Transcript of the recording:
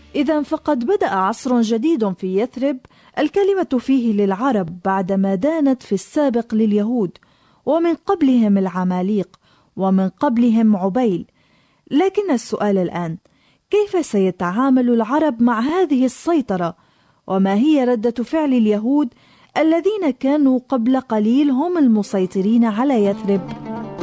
إذن فقد بدأ عصر جديد في يثرب الكلمة فيه للعرب بعدما دانت في السابق لليهود، ومن قبلهم العماليق، ومن قبلهم عبيل. لكن السؤال الآن: كيف سيتعامل العرب مع هذه السيطرة؟ وما هي ردة فعل اليهود الذين كانوا قبل قليل هم المسيطرين على يثرب؟